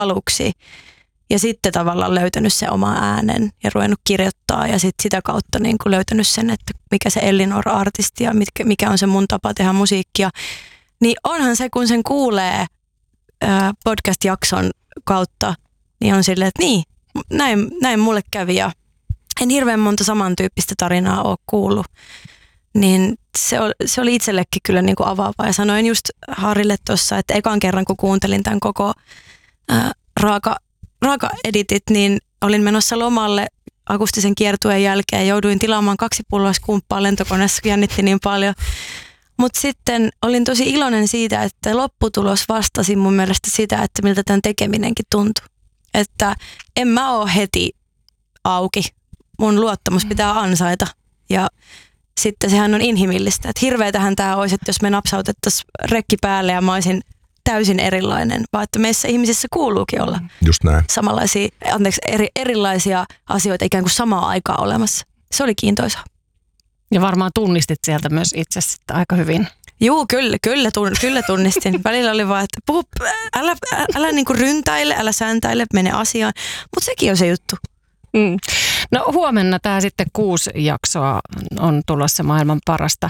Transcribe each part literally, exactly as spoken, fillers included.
aluksi. Ja sitten tavallaan löytänyt sen oman äänen ja ruvennut kirjoittaa ja sitten sitä kautta niin kuin löytänyt sen, että mikä se Ellinora-artisti ja mitkä, mikä on se mun tapa tehdä musiikkia. Niin onhan se, kun sen kuulee ää, podcast-jakson kautta, niin on silleen, että niin, näin, näin mulle kävi ja en hirveän monta samantyyppistä tarinaa ole kuullut. Niin se oli, se oli itsellekin kyllä niin kuin avaava ja sanoin just Harrille tuossa, että ekan kerran kun kuuntelin tämän koko ää, raaka raaka-editit, niin olin menossa lomalle akustisen kiertueen jälkeen. Jouduin tilaamaan kaksi pulloa skumppaa lentokoneessa, jännitti niin paljon. Mutta sitten olin tosi iloinen siitä, että lopputulos vastasi mun mielestä sitä, että miltä tämän tekeminenkin tuntui. Että en mä ole heti auki. Mun luottamus pitää ansaita. Ja sitten sehän on inhimillistä. Että hirveetähän tämä olisi, että jos me napsautettaisiin rekki päälle ja mä olisin täysin erilainen, vaan että meissä ihmisissä kuuluukin olla just näin. Samanlaisia, anteeksi, eri, erilaisia asioita ikään kuin samaa aikaa olemassa. Se oli kiintoisaa. Ja varmaan tunnistit sieltä myös itse aika hyvin. Juu, kyllä, kyllä, tun, kyllä tunnistin. Välillä oli vaan, että puhu, älä, älä, älä niin kuin ryntäile, älä sääntäile, mene asiaan. Mutta sekin on se juttu. Mm. No huomenna tämä sitten kuusi jaksoa on tulossa maailman parasta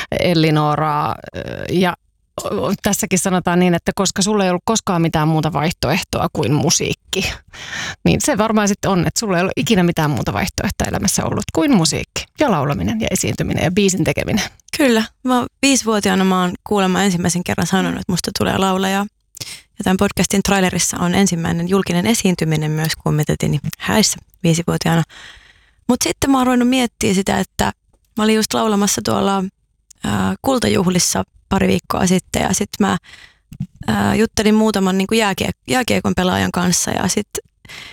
Ellinoraa ja tässäkin sanotaan niin, että koska sulla ei ollut koskaan mitään muuta vaihtoehtoa kuin musiikki, niin se varmaan sitten on, että sulla ei ollut ikinä mitään muuta vaihtoehtoa elämässä ollut kuin musiikki ja laulaminen ja esiintyminen ja biisin tekeminen. Kyllä. Mä viisivuotiaana mä oon kuulemma ensimmäisen kerran sanonut, että musta tulee laulaja. Ja tämän podcastin trailerissa on ensimmäinen julkinen esiintyminen myös, kun me tehtiin häissä viisivuotiaana. Mutta sitten mä oon ruvennut miettimään sitä, että mä olin just laulamassa tuolla ää, kultajuhlissa pari viikkoa sitten ja sitten mä ää, juttelin muutaman niin kuin jääkie- jääkiekon pelaajan kanssa ja sitten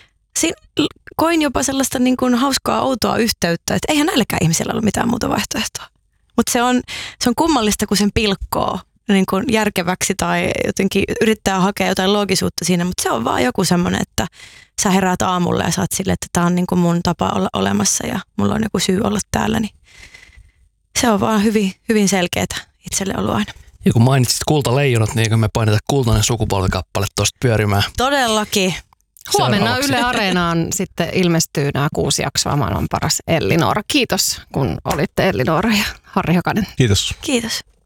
koin jopa sellaista niin kuin hauskaa outoa yhteyttä, että eihän näilläkään ihmisillä ollut mitään muuta vaihtoehtoa. Mutta se on, se on kummallista, kun sen pilkkoo niin kuin järkeväksi tai jotenkin yrittää hakea jotain loogisuutta siinä, mutta se on vaan joku semmoinen, että sä heräät aamulla ja sä oot silleen, että tää on niin kuin mun tapa olla olemassa ja mulla on joku syy olla täällä, niin se on vaan hyvin, hyvin selkeätä itselle ollut aina. Ja kun mainitsit kultaleijonat, niin eikö me paineta kultainen sukupolvikappale tuosta pyörimään? Todellakin. Huomenna Yle Areenaan sitten ilmestyy nämä kuusi jaksoa maailman paras Ellinora. Kiitos, kun olitte Ellinora ja Harri Hakanen. Kiitos. Kiitos.